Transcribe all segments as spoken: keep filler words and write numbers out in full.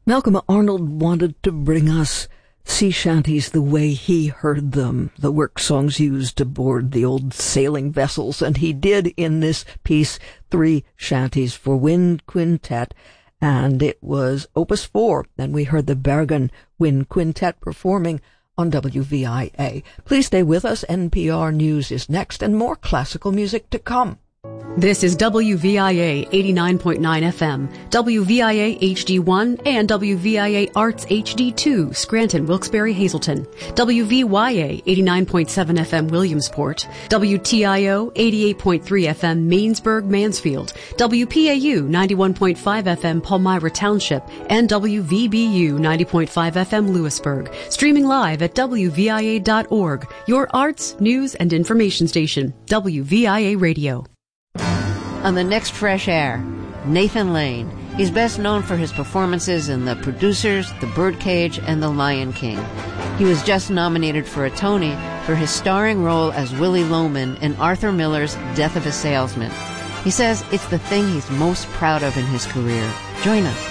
Malcolm Arnold wanted to bring us sea shanties the way he heard them, the work songs used aboard the old sailing vessels, and he did in this piece three shanties for wind quintet, and it was Opus four, and we heard the Bergen Wind Quintet performing on W V I A. Please stay with us. N P R News is next, and more classical music to come. This is W V I A eighty-nine point nine F M, W V I A H D one, and W V I A Arts H D two, Scranton, Wilkes-Barre, Hazleton, W V Y A eighty-nine point seven F M, Williamsport, W T I O eighty-eight point three F M, Mainsburg, Mansfield, W P A U ninety-one point five F M, Palmyra Township, and W V B U ninety point five F M, Lewisburg. Streaming live at W V I A dot org, your arts, news, and information station, W V I A Radio. On the next Fresh Air, Nathan Lane. He's best known for his performances in The Producers, The Birdcage, and The Lion King. He was just nominated for a Tony for his starring role as Willie Loman in Arthur Miller's Death of a Salesman. He says it's the thing he's most proud of in his career. Join us.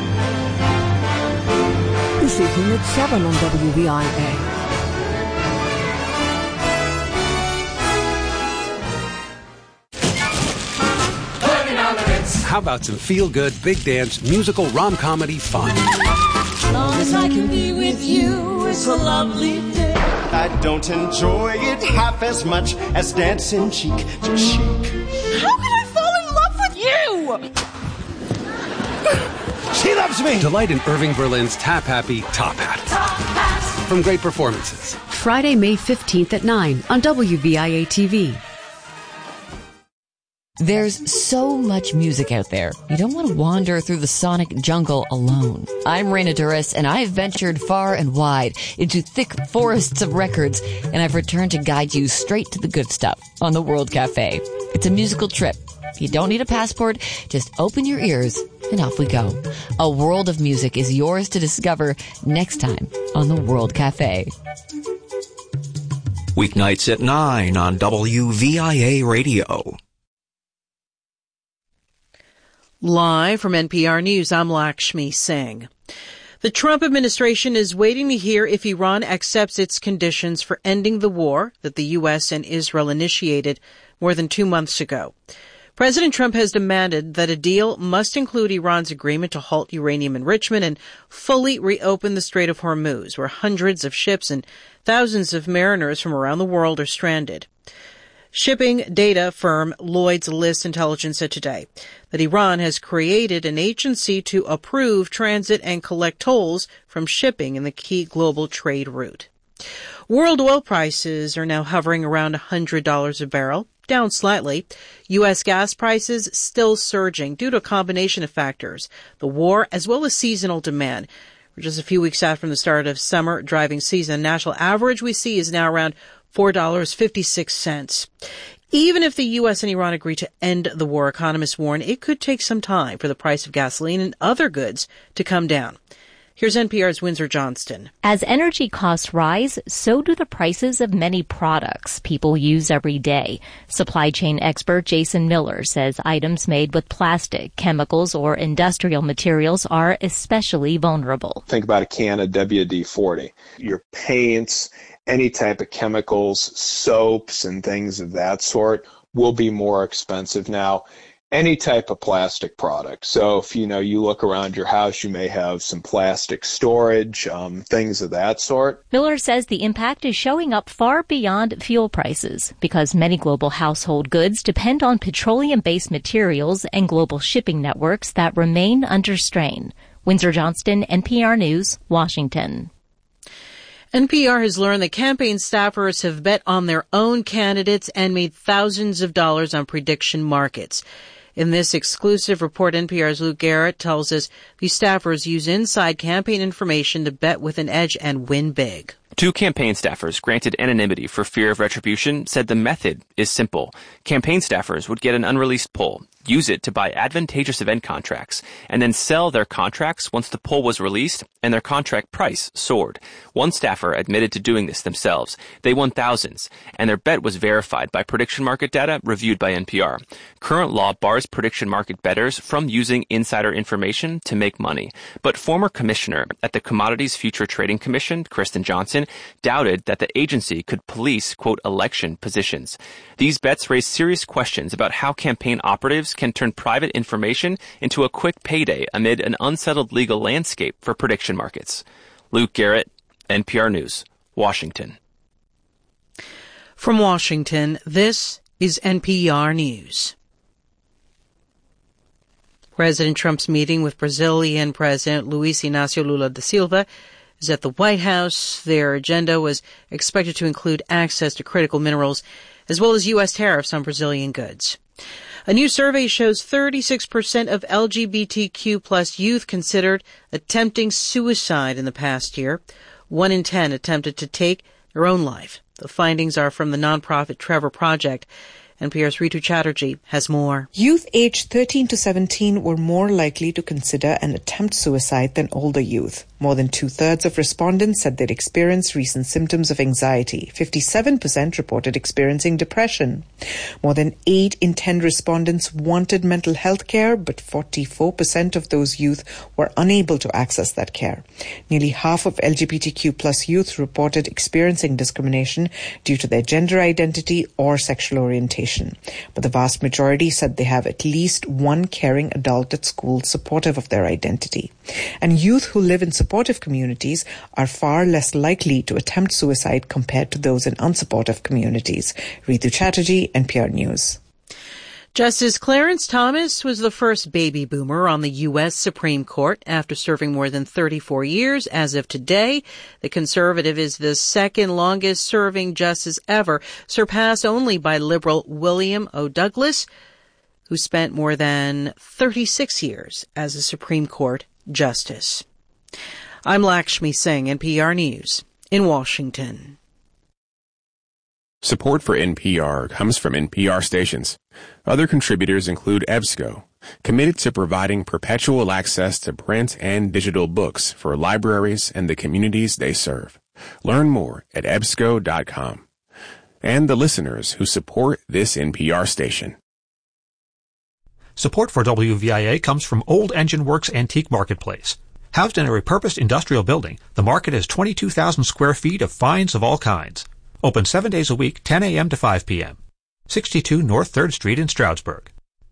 This evening at seven on W V I A. How about some feel-good, big dance, musical rom-comedy fun? As long as I can be with you, it's a lovely day. I don't enjoy it half as much as dancing cheek to cheek. How could I fall in love with you? She loves me! Delight in Irving Berlin's Tap Happy Top Hat. Top hat. From great performances. Friday, May fifteenth at nine on W V I A T V. There's so much music out there. You don't want to wander through the sonic jungle alone. I'm Raina Duras, and I've ventured far and wide into thick forests of records, and I've returned to guide you straight to the good stuff on the World Cafe. It's a musical trip. You don't need a passport. Just open your ears, and off we go. A world of music is yours to discover next time on the World Cafe. Weeknights at nine on W V I A Radio. Live from N P R News, I'm Lakshmi Singh. The Trump administration is waiting to hear if Iran accepts its conditions for ending the war that the U S and Israel initiated more than two months ago. President Trump has demanded that a deal must include Iran's agreement to halt uranium enrichment and fully reopen the Strait of Hormuz, where hundreds of ships and thousands of mariners from around the world are stranded. Shipping data firm Lloyd's List Intelligence said today that Iran has created an agency to approve transit and collect tolls from shipping in the key global trade route. World oil prices are now hovering around one hundred dollars a barrel, down slightly. U S gas prices still surging due to a combination of factors, the war as well as seasonal demand. We're just a few weeks out from the start of summer driving season. The national average we see is now around four dollars and fifty-six cents. Even if the U S and Iran agree to end the war, economists warn it could take some time for the price of gasoline and other goods to come down. Here's N P R's Windsor Johnston. As energy costs rise, so do the prices of many products people use every day. Supply chain expert Jason Miller says items made with plastic, chemicals, or industrial materials are especially vulnerable. Think about a can of W D forty. Your paints, any type of chemicals, soaps, and things of that sort will be more expensive now. Any type of plastic product. So if, you know, you look around your house, you may have some plastic storage, um, things of that sort. Miller says the impact is showing up far beyond fuel prices because many global household goods depend on petroleum-based materials and global shipping networks that remain under strain. Windsor Johnston, N P R News, Washington. N P R has learned that campaign staffers have bet on their own candidates and made thousands of dollars on prediction markets. In this exclusive report, N P R's Luke Garrett tells us these staffers use inside campaign information to bet with an edge and win big. Two campaign staffers granted anonymity for fear of retribution said the method is simple. Campaign staffers would get an unreleased poll. use it to buy advantageous event contracts, and then sell their contracts once the poll was released and their contract price soared. One staffer admitted to doing this themselves. They won thousands, and their bet was verified by prediction market data reviewed by N P R. Current law bars prediction market bettors from using insider information to make money, but former commissioner at the Commodities Future Trading Commission, Kristen Johnson, doubted that the agency could police, quote, election positions. These bets raise serious questions about how campaign operatives can turn private information into a quick payday amid an unsettled legal landscape for prediction markets. Luke Garrett, N P R News, Washington. From Washington, this is N P R News. President Trump's meeting with Brazilian President Luiz Inácio Lula da Silva is at the White House. Their agenda was expected to include access to critical minerals as well as U S tariffs on Brazilian goods. A new survey shows thirty-six percent of L G B T Q plus youth considered attempting suicide in the past year. One in ten attempted to take their own life. The findings are from the nonprofit Trevor Project. N P R's Ritu Chatterjee has more. Youth aged thirteen to seventeen were more likely to consider and attempt suicide than older youth. More than two-thirds of respondents said they'd experienced recent symptoms of anxiety. fifty-seven percent reported experiencing depression. More than eight in ten respondents wanted mental health care, but forty-four percent of those youth were unable to access that care. Nearly half of L G B T Q plus youth reported experiencing discrimination due to their gender identity or sexual orientation. But the vast majority said they have at least one caring adult at school supportive of their identity. And youth who live in supportive communities are far less likely to attempt suicide compared to those in unsupportive communities. Ritu Chatterjee, N P R News. Justice Clarence Thomas was the first baby boomer on the U S Supreme Court after serving more than thirty-four years. As of today, the conservative is the second longest serving justice ever, surpassed only by liberal William O. Douglas, who spent more than thirty-six years as a Supreme Court justice. I'm Lakshmi Singh, N P R News in Washington. Support for N P R comes from N P R stations. Other contributors include EBSCO, committed to providing perpetual access to print and digital books for libraries and the communities they serve. Learn more at E B S C O dot com. And the listeners who support this N P R station. Support for W V I A comes from Old Engine Works Antique Marketplace. Housed in a repurposed industrial building, the market has twenty-two thousand square feet of finds of all kinds. Open seven days a week, ten a.m. to five p.m. sixty-two North third Street in Stroudsburg.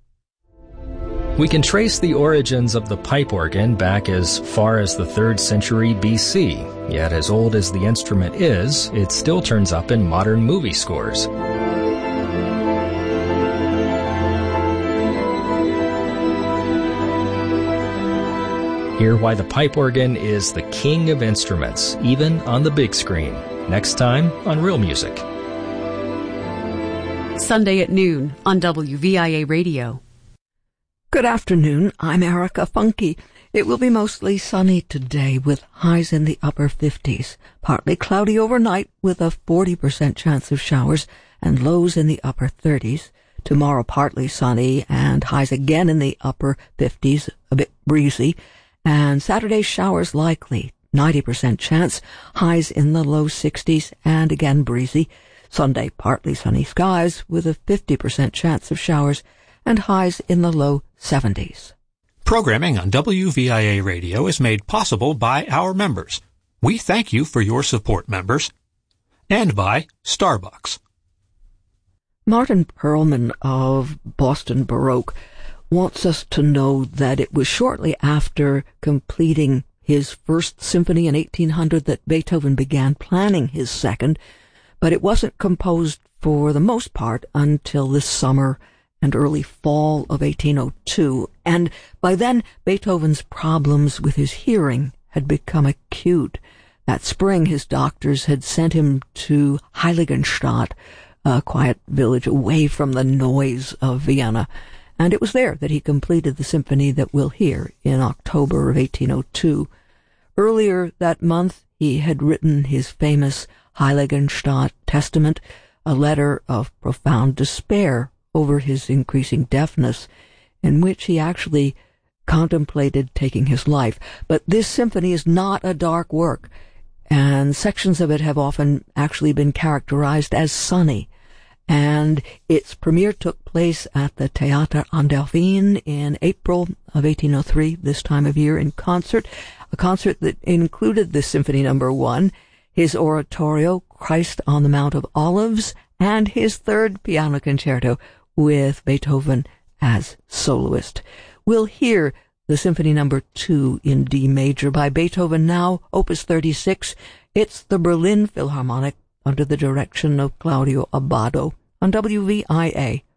We can trace the origins of the pipe organ back as far as the third century B C. Yet as old as the instrument is, it still turns up in modern movie scores. Hear why the pipe organ is the king of instruments, even on the big screen. Next time on Real Music. Sunday at noon on W V I A Radio. Good afternoon. I'm Erica Funke. It will be mostly sunny today with highs in the upper fifties. Partly cloudy overnight with a forty percent chance of showers and lows in the upper thirties. Tomorrow partly sunny and highs again in the upper fifties, a bit breezy. And Saturday showers likely, ninety percent chance, highs in the low sixties and again breezy. Sunday partly sunny skies with a fifty percent chance of showers and highs in the low seventies. Programming on W V I A Radio is made possible by our members. We thank you for your support, members. And by Starbucks. Martin Perlman of Boston Baroque wants us to know that it was shortly after completing his first symphony in eighteen hundred that Beethoven began planning his second, but it wasn't composed for the most part until this summer and early fall of eighteen oh two, and by then Beethoven's problems with his hearing had become acute. That spring his doctors had sent him to Heiligenstadt, a quiet village away from the noise of Vienna, and it was there that he completed the symphony that we'll hear in October of eighteen oh two. Earlier that month, he had written his famous Heiligenstadt Testament, a letter of profound despair over his increasing deafness. in which he actually contemplated taking his life. But this symphony is not a dark work, and sections of it have often actually been characterized as sunny. And its premiere took place at the Théâtre Andorvin in April of eighteen oh three, this time of year, in concert, a concert that included the Symphony Number One, his oratorio, Christ on the Mount of Olives, and his third piano concerto with Beethoven as soloist. We'll hear the Symphony Number Two in D major by Beethoven now, Opus thirty-six. It's the Berlin Philharmonic under the direction of Claudio Abbado on W V I A.